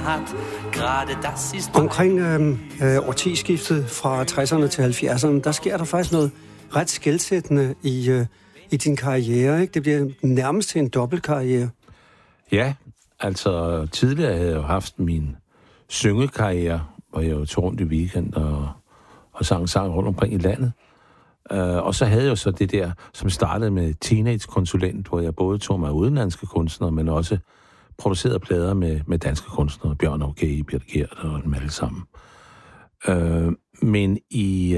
hat. Gerade das ist... Omkring årtiskiftet fra 60'erne til 70'erne, der sker der faktisk noget ret skelsættende i din karriere, ikke? Det bliver nærmest til en dobbeltkarriere. Ja, altså tidligere havde jeg jo haft min syngekarriere, hvor jeg jo tog rundt i weekend og sang rundt omkring i landet. Og så havde jeg jo så det der, som startede med Teenage-konsulent, hvor jeg både tog mig udenlandske kunstnere, men også producerede plader med danske kunstnere, Bjørn O.G., Birte Gert og dem alle sammen. Men i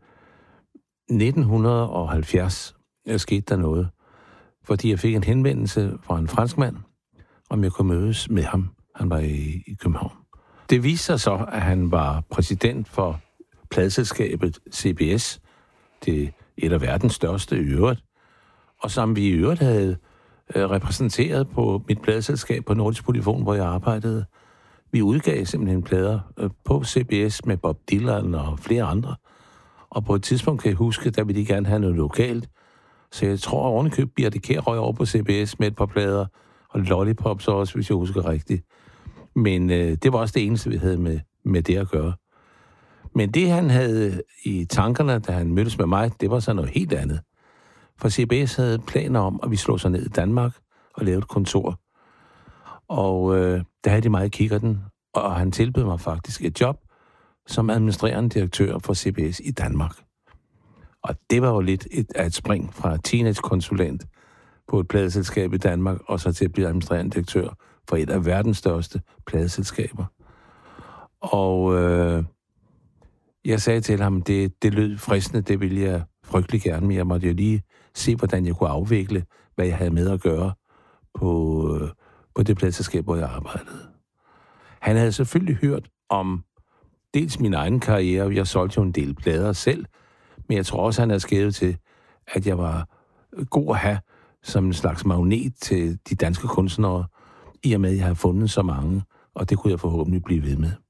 1970 skete der noget, fordi jeg fik en henvendelse fra en franskmand, om jeg kunne mødes med ham. Han var i København. Det viste sig så, at han var præsident for pladeselskabet CBS, det er et af verdens største i øvrigt, og som vi i øvrigt havde repræsenteret på mit pladeselskab på Nordisk Polyfon, hvor jeg arbejdede. Vi udgav simpelthen plader på CBS med Bob Dylan og flere andre. Og på et tidspunkt kan jeg huske, der ville de gerne have noget lokalt. Så jeg tror, at ovenikøb Birte Kjær røg over på CBS med et par plader, og Lollipops også, hvis jeg husker rigtigt. Men det var også det eneste, vi havde med det at gøre. Men det, han havde i tankerne, da han mødtes med mig, det var så noget helt andet. For CBS havde planer om, at vi slog sig ned i Danmark og lavede et kontor. Og der havde de mig i kikkerten, og han tilbød mig faktisk et job som administrerende direktør for CBS i Danmark. Og det var jo lidt et spring fra teenage-konsulent på et pladeselskab i Danmark, og så til at blive administrerende direktør for et af verdens største pladeselskaber. Og jeg sagde til ham, det lød fristende, det ville jeg frygtelig gerne, men jeg måtte jo lige se, hvordan jeg kunne afvikle, hvad jeg havde med at gøre på det pladeselskab, hvor jeg arbejdede. Han havde selvfølgelig hørt om dels min egen karriere, jeg solgte jo en del plader selv, men jeg tror også, han havde skrevet til, at jeg var god at have som en slags magnet til de danske kunstnere, i og med, at jeg havde fundet så mange, og det kunne jeg forhåbentlig blive ved med.